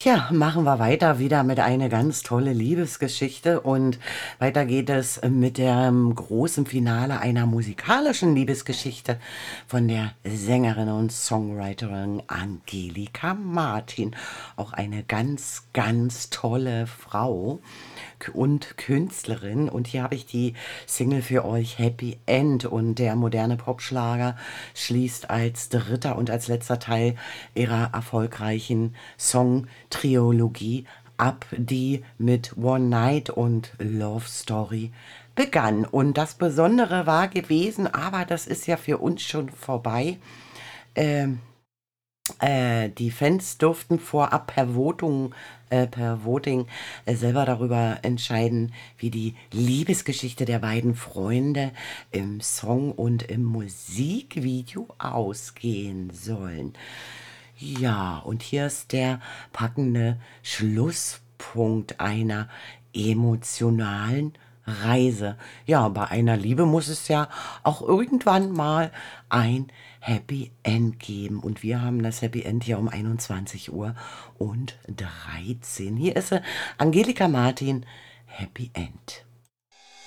Ja, machen wir weiter wieder mit einer ganz tolle Liebesgeschichte und weiter geht es mit dem großen Finale einer musikalischen Liebesgeschichte von der Sängerin und Songwriterin Angelika Martin. Auch eine ganz, ganz tolle Frau und Künstlerin. Und hier habe ich die Single für euch Happy End. Und der moderne Popschlager schließt als dritter und als letzter Teil ihrer erfolgreichen Song-Trilogie ab, die mit One Night und Love Story begann. Und das Besondere war gewesen, aber das ist ja für uns schon vorbei, ähm, die Fans durften vorab per Voting selber darüber entscheiden, wie die Liebesgeschichte der beiden Freunde im Song und im Musikvideo ausgehen sollen. Ja, und hier ist der packende Schlusspunkt einer emotionalen Reise. Ja, bei einer Liebe muss es ja auch irgendwann mal ein Happy End geben. Und wir haben das Happy End hier um 21:13 Uhr. Hier ist sie, Angelika Martin, Happy End.